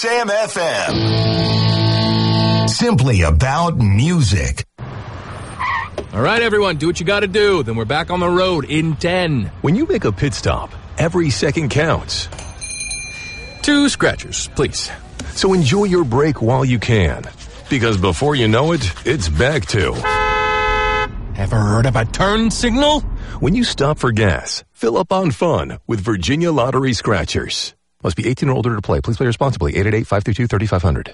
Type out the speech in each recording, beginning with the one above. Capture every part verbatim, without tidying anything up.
Sam F M. Simply about music. All right, everyone, do what you got to do. Then we're back on the road in ten. When you make a pit stop, every second counts. Two scratchers, please. So enjoy your break while you can. Because before you know it, it's back to... Ever heard of a turn signal? When you stop for gas, fill up on fun with Virginia Lottery Scratchers. Must be eighteen or older to play. Please play responsibly. eight eight eight, five two two, three five zero zero.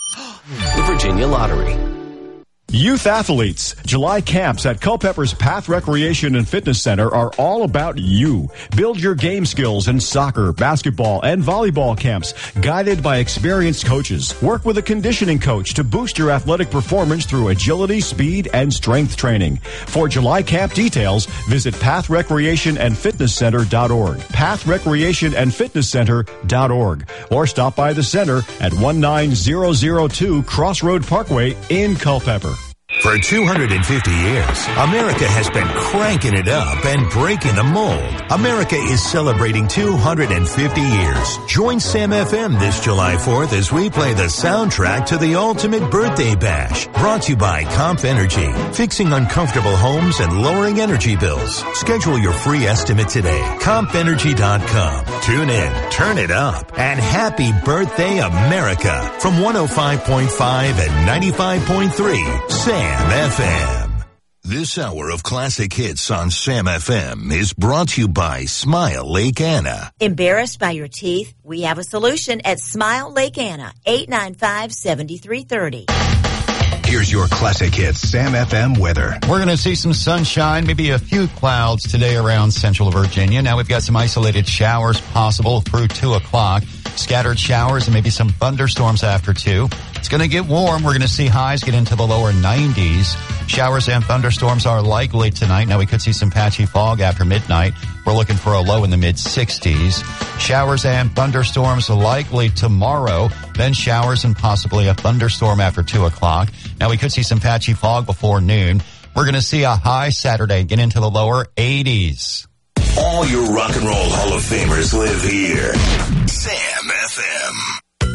The Virginia Lottery. Youth athletes, July camps at Culpeper's Path Recreation and Fitness Center are all about you. Build your game skills in soccer, basketball, and volleyball camps, guided by experienced coaches. Work with a conditioning coach to boost your athletic performance through agility, speed, and strength training. For July camp details, visit path recreation and fitness center dot org, path recreation and fitness center dot org, or stop by the center at one nine zero zero two Crossroad Parkway in Culpeper. For two hundred fifty years, America has been cranking it up and breaking the mold. America is celebrating two hundred fifty years. Join Sam F M this July fourth as we play the soundtrack to the ultimate birthday bash. Brought to you by Comp Energy, fixing uncomfortable homes and lowering energy bills. Schedule your free estimate today. comp energy dot com. Tune in, turn it up, and happy birthday, America. From one oh five point five and ninety-five point three, Sam F M. This hour of classic hits on Sam F M is brought to you by Smile Lake Anna. Embarrassed by your teeth? We have a solution at Smile Lake Anna, eight nine five, seven three three zero. Here's your classic hits Sam F M weather. We're going to see some sunshine, maybe a few clouds today around central Virginia. Now we've got some isolated showers possible through two o'clock. Scattered showers and maybe some thunderstorms after two. It's going to get warm. We're going to see highs get into the lower nineties. Showers and thunderstorms are likely tonight. Now we could see some patchy fog after midnight. We're looking for a low in the mid sixties. Showers and thunderstorms likely tomorrow. Then showers and possibly a thunderstorm after two o'clock. Now we could see some patchy fog before noon. We're going to see a high Saturday get into the lower eighties. All your rock and roll Hall of Famers live here. Sam F M.